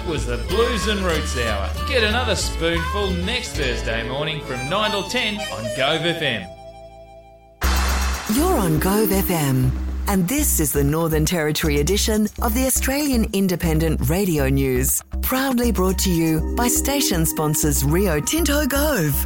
was the Blues and Roots Hour. Get another spoonful next Thursday morning from 9 till 10 on Gove FM. You're on Gove FM, and this is the Northern Territory edition of the Australian Independent Radio News. Proudly brought to you by station sponsors Rio Tinto Gove.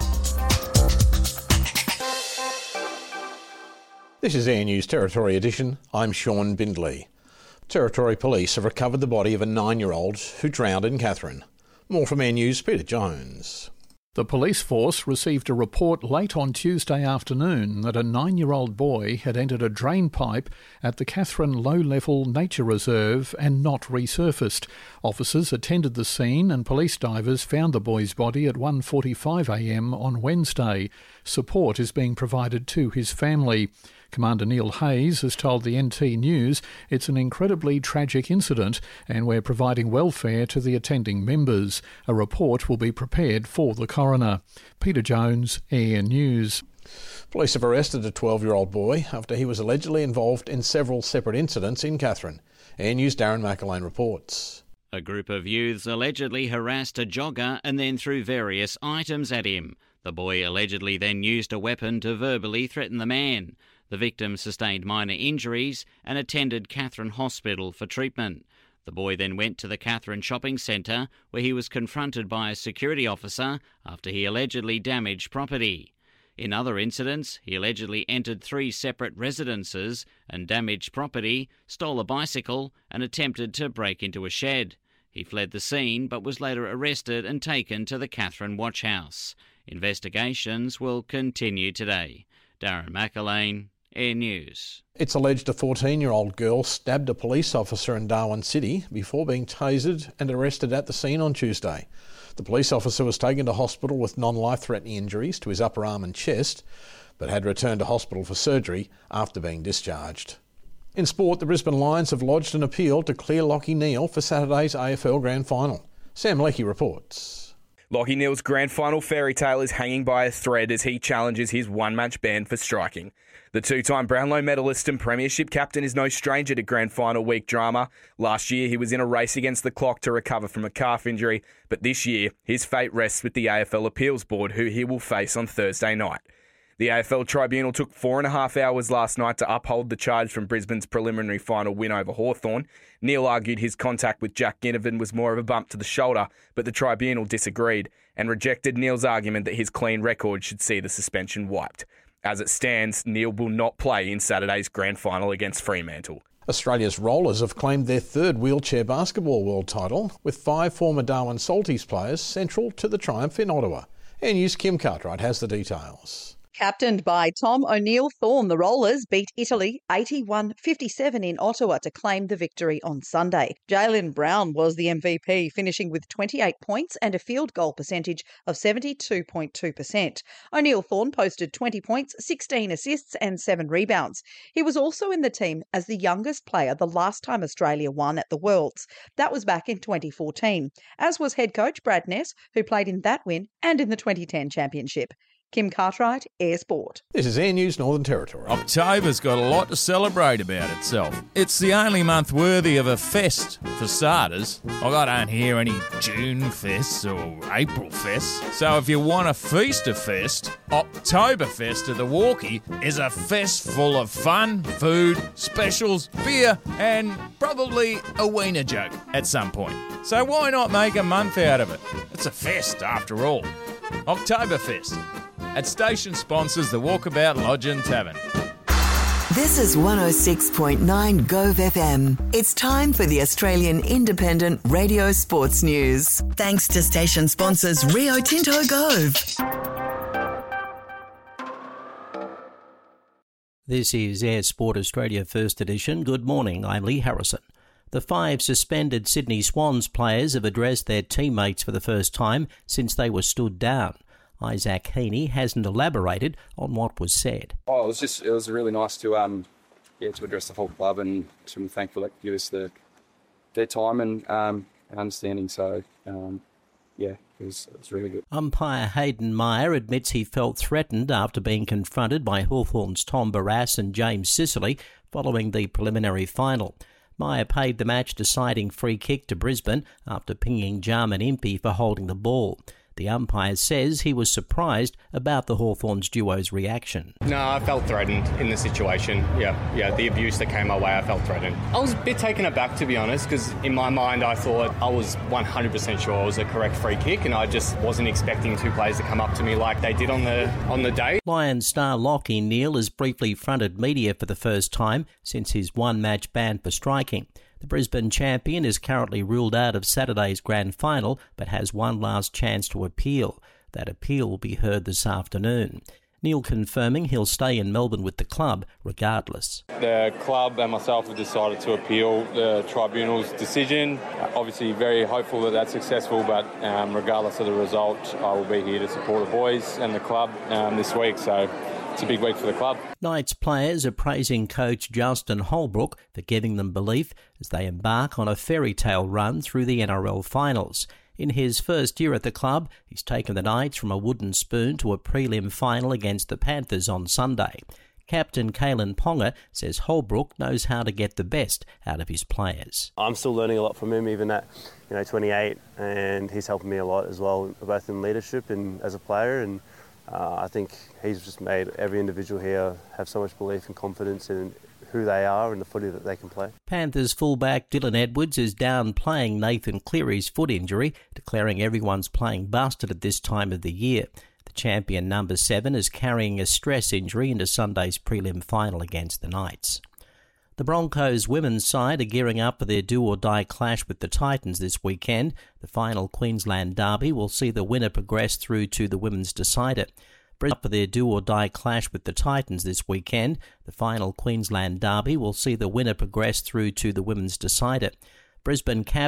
This is Air News Territory edition. I'm Sean Bindley. Territory Police have recovered the body of a 9-year-old who drowned in Katherine. More from Air News' Peter Jones. The police force received a report late on Tuesday afternoon that a 9-year-old boy had entered a drain pipe at the Katherine Low-Level Nature Reserve and not resurfaced. Officers attended the scene and police divers found the boy's body at 1:45am on Wednesday. Support is being provided to his family. Commander Neil Hayes has told the NT News it's an incredibly tragic incident and we're providing welfare to the attending members. A report will be prepared for the coroner. Peter Jones, Air News. Police have arrested a 12-year-old boy after he was allegedly involved in several separate incidents in Katherine. Air News' Darren McElwain reports. A group of youths allegedly harassed a jogger and then threw various items at him. The boy allegedly then used a weapon to verbally threaten the man. The victim sustained minor injuries and attended Katherine Hospital for treatment. The boy then went to the Katherine Shopping Centre where he was confronted by a security officer after he allegedly damaged property. In other incidents, he allegedly entered 3 separate residences and damaged property, stole a bicycle and attempted to break into a shed. He fled the scene but was later arrested and taken to the Katherine Watch House. Investigations will continue today. Darren McElwain, Air News. It's alleged a 14-year-old girl stabbed a police officer in Darwin City before being tasered and arrested at the scene on Tuesday. The police officer was taken to hospital with non-life-threatening injuries to his upper arm and chest, but had returned to hospital for surgery after being discharged. In sport, the Brisbane Lions have lodged an appeal to clear Lachie Neale for Saturday's AFL Grand Final. Sam Leckie reports. Lachie Neale's grand final fairy tale is hanging by a thread as he challenges his one-match ban for striking. The two-time Brownlow medalist and premiership captain is no stranger to grand final week drama. Last year, he was in a race against the clock to recover from a calf injury, but this year, his fate rests with the AFL Appeals Board, who he will face on Thursday night. The AFL Tribunal took 4.5 hours last night to uphold the charge from Brisbane's preliminary final win over Hawthorn. Neale argued his contact with Jack Ginnivan was more of a bump to the shoulder, but the Tribunal disagreed and rejected Neale's argument that his clean record should see the suspension wiped. As it stands, Neale will not play in Saturday's grand final against Fremantle. Australia's Rollers have claimed their 3rd wheelchair basketball world title, with 5 former Darwin Salties players central to the triumph in Ottawa. Air News' Kim Cartwright has the details. Captained by Tom O'Neill-Thorne, the Rollers beat Italy 81-57 in Ottawa to claim the victory on Sunday. Jaylen Brown was the MVP, finishing with 28 points and a field goal percentage of 72.2%. O'Neill-Thorne posted 20 points, 16 assists and 7 rebounds. He was also in the team as the youngest player the last time Australia won at the Worlds. That was back in 2014, as was head coach Brad Ness, who played in that win and in the 2010 championship. Kim Cartwright, Air Sport. This is Air News Northern Territory. October's got a lot to celebrate about itself. It's the only month worthy of a fest, for starters. I don't hear any June fests or April fests. So if you want a feast of fest, Oktoberfest at the Walkie is a fest full of fun, food, specials, beer and probably a wiener joke at some point. So why not make a month out of it? It's a fest after all. Oktoberfest. At station sponsors the Walkabout Lodge and Tavern. This is 106.9 Gove FM. It's time for the Australian Independent Radio Sports News. Thanks to station sponsors Rio Tinto Gove. This is Air Sport Australia First Edition. Good morning, I'm Lee Harrison. The 5 suspended Sydney Swans players have addressed their teammates for the first time since they were stood down. Isaac Heaney hasn't elaborated on what was said. It was really nice to address the whole club, and I'm thankful that give us their time and understanding. So it was really good. Umpire Hayden Meyer admits he felt threatened after being confronted by Hawthorn's Tom Barrass and James Sicily following the preliminary final. Meyer paid the match-deciding free kick to Brisbane after pinging Jarman Impey for holding the ball. The umpire says he was surprised about the Hawthorns duo's reaction. No, I felt threatened in the situation. Yeah, the abuse that came my way, I felt threatened. I was a bit taken aback, to be honest, because in my mind I thought I was 100% sure it was a correct free kick, and I just wasn't expecting two players to come up to me like they did on the day. Lions star Lachie Neale has briefly fronted media for the first time since his one-match ban for striking. The Brisbane champion is currently ruled out of Saturday's grand final, but has one last chance to appeal. That appeal will be heard this afternoon. Neale confirming he'll stay in Melbourne with the club regardless. The club and myself have decided to appeal the tribunal's decision. Obviously very hopeful that that's successful, but regardless of the result, I will be here to support the boys and the club this week. So it's a big week for the club. Knights players are praising coach Justin Holbrook for giving them belief as they embark on a fairy tale run through the NRL finals. In his first year at the club, he's taken the Knights from a wooden spoon to a prelim final against the Panthers on Sunday. Captain Kalen Ponga says Holbrook knows how to get the best out of his players. I'm still learning a lot from him, even at 28, and he's helping me a lot as well, both in leadership and as a player. And I think he's just made every individual here have so much belief and confidence in who they are and the footy that they can play. Panthers fullback Dylan Edwards is downplaying Nathan Cleary's foot injury, declaring everyone's playing busted at this time of the year. The champion number 7 is carrying a stress injury into Sunday's prelim final against the Knights. The Broncos women's side are gearing up for their do-or-die clash with the Titans this weekend. The final Queensland derby will see the winner progress through to the women's decider. Brisbane for their do-or-die clash with the Titans this weekend. The final Queensland derby will see the winner progress through to the women's decider. Brisbane cap